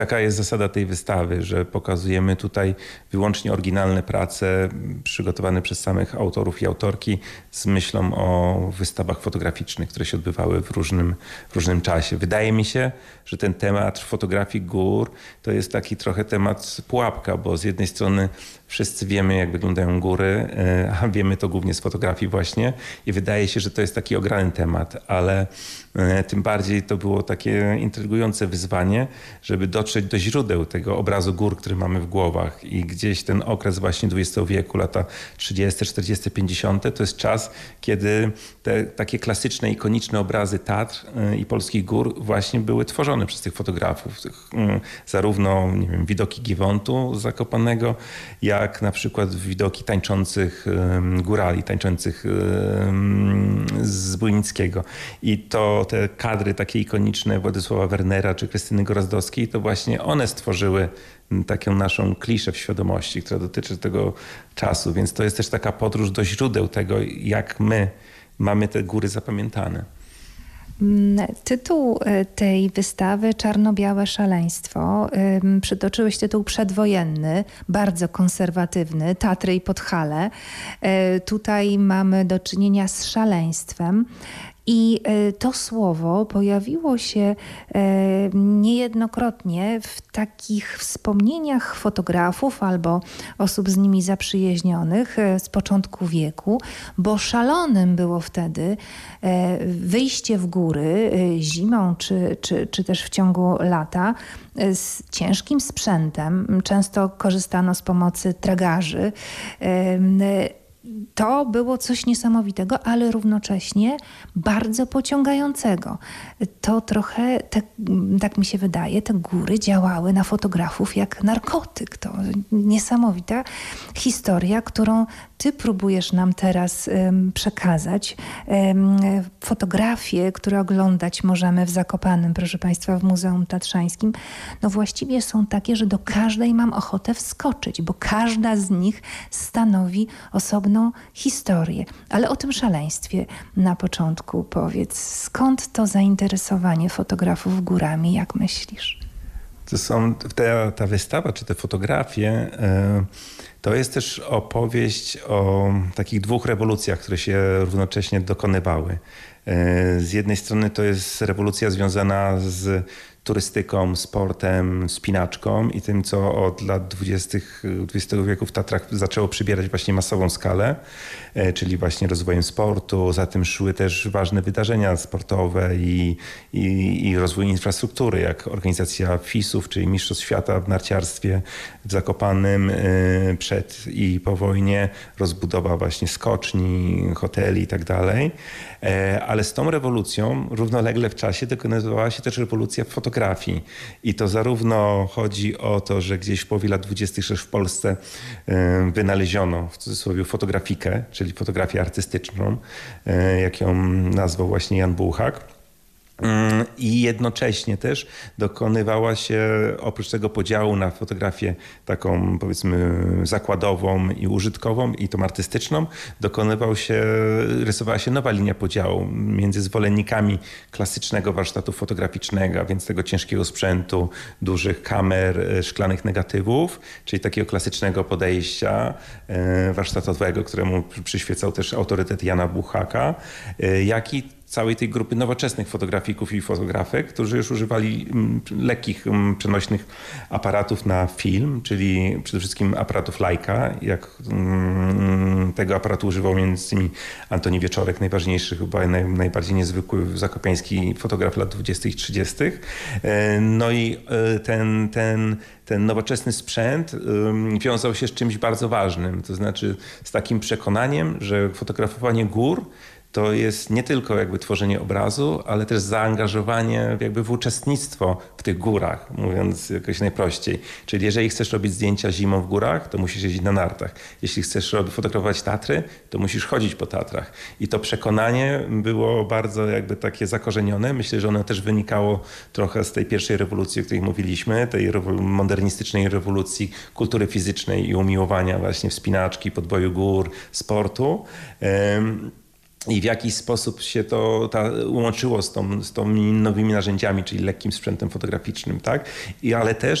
Taka jest zasada tej wystawy, że pokazujemy tutaj wyłącznie oryginalne prace przygotowane przez samych autorów i autorki z myślą o wystawach fotograficznych, które się odbywały w różnym czasie. Wydaje mi się, że ten temat fotografii gór to jest taki trochę temat pułapka, bo z jednej strony wszyscy wiemy, jak wyglądają góry, a wiemy to głównie z fotografii właśnie i wydaje się, że to jest taki ograny temat, ale tym bardziej to było takie intrygujące wyzwanie, żeby dotrzeć do źródeł tego obrazu gór, który mamy w głowach i gdzieś ten okres właśnie XX wieku, lata 30., 40., 50. to jest czas, kiedy te takie klasyczne, ikoniczne obrazy Tatr i polskich gór właśnie były tworzone przez tych fotografów. Zarówno, nie wiem, widoki Giewontu z Zakopanego, jak na przykład widoki tańczących górali, tańczących z Bujnickiego. I to te kadry takie ikoniczne Władysława Wernera czy Krystyny Gorazdowskiej, to właśnie one stworzyły taką naszą kliszę w świadomości, która dotyczy tego czasu. Więc to jest też taka podróż do źródeł tego, jak my mamy te góry zapamiętane. Tytuł tej wystawy Czarno-białe szaleństwo. Przytoczyłeś tytuł przedwojenny, bardzo konserwatywny, Tatry i Podhale. Tutaj mamy do czynienia z szaleństwem. I to słowo pojawiło się niejednokrotnie w takich wspomnieniach fotografów albo osób z nimi zaprzyjaźnionych z początku wieku, bo szalonym było wtedy wyjście w góry zimą czy też w ciągu lata z ciężkim sprzętem. Często korzystano z pomocy tragarzy. To było coś niesamowitego, ale równocześnie bardzo pociągającego. To trochę, tak mi się wydaje, te góry działały na fotografów jak narkotyk. To niesamowita historia, którą ty próbujesz nam teraz przekazać. Fotografie, które oglądać możemy w Zakopanem, proszę Państwa, w Muzeum Tatrzańskim, no właściwie są takie, że do każdej mam ochotę wskoczyć, bo każda z nich stanowi osobną historię. Ale o tym szaleństwie na początku powiedz. Skąd to zainteresowanie fotografów górami, jak myślisz? To są ta wystawa, czy te fotografie, to jest też opowieść o takich dwóch rewolucjach, które się równocześnie dokonywały. Z jednej strony to jest rewolucja związana z turystyką, sportem, wspinaczką i tym, co od lat 20. XX wieku w Tatrach zaczęło przybierać właśnie masową skalę, czyli właśnie rozwojem sportu. Za tym szły też ważne wydarzenia sportowe i rozwój infrastruktury, jak organizacja FIS-ów, czyli Mistrzostw Świata w narciarstwie w Zakopanem przed i po wojnie, rozbudowa właśnie skoczni, hoteli i tak dalej. Ale z tą rewolucją równolegle w czasie dokonywała się też rewolucja w fotografii. I to zarówno chodzi o to, że gdzieś w połowie lat 20. w Polsce wynaleziono w cudzysłowie fotografikę, czyli fotografię artystyczną, jak ją nazwał właśnie Jan Bułhak. I jednocześnie też dokonywała się oprócz tego podziału na fotografię taką powiedzmy zakładową i użytkową i tą artystyczną, rysowała się nowa linia podziału między zwolennikami klasycznego warsztatu fotograficznego, a więc tego ciężkiego sprzętu, dużych kamer, szklanych negatywów, czyli takiego klasycznego podejścia warsztatowego, któremu przyświecał też autorytet Jana Buchaka, jak i całej tej grupy nowoczesnych fotografików i fotografek, którzy już używali lekkich, przenośnych aparatów na film, czyli przede wszystkim aparatów Leica. Jak tego aparatu używał między innymi Antoni Wieczorek, najważniejszy, chyba najbardziej niezwykły zakopiański fotograf lat 20. i 30. No i ten nowoczesny sprzęt wiązał się z czymś bardzo ważnym, to znaczy z takim przekonaniem, że fotografowanie gór to jest nie tylko jakby tworzenie obrazu, ale też zaangażowanie jakby w uczestnictwo w tych górach, mówiąc jakoś najprościej. Czyli jeżeli chcesz robić zdjęcia zimą w górach, to musisz jeździć na nartach. Jeśli chcesz fotografować Tatry, to musisz chodzić po Tatrach. I to przekonanie było bardzo jakby takie zakorzenione. Myślę, że ono też wynikało trochę z tej pierwszej rewolucji, o której mówiliśmy, tej modernistycznej rewolucji kultury fizycznej i umiłowania właśnie wspinaczki, podboju gór, sportu. i w jaki sposób się to łączyło z tymi nowymi narzędziami, czyli lekkim sprzętem fotograficznym, tak? Ale też